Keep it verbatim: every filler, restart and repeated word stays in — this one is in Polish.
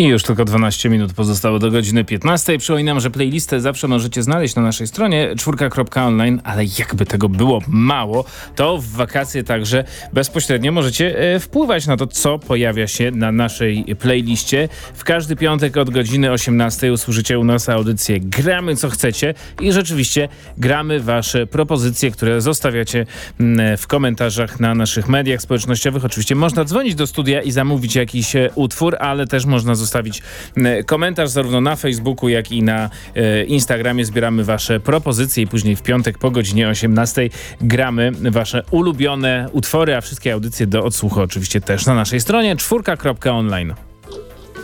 I już tylko dwanaście minut pozostało do godziny piętnastej. Przypominam, że playlistę zawsze możecie znaleźć na naszej stronie czwórka kropka online, ale jakby tego było mało, to w wakacje także bezpośrednio możecie e, wpływać na to, co pojawia się na naszej playliście. W każdy piątek od godziny osiemnastej usłyszycie u nas audycję Gramy co chcecie i rzeczywiście gramy wasze propozycje, które zostawiacie m, w komentarzach na naszych mediach społecznościowych. Oczywiście można dzwonić do studia i zamówić jakiś e, utwór, ale też można zostawić komentarz zarówno na Facebooku, jak i na e, Instagramie. Zbieramy wasze propozycje i później w piątek po godzinie osiemnastej gramy wasze ulubione utwory, a wszystkie audycje do odsłuchu oczywiście też na naszej stronie czwórka kropka online.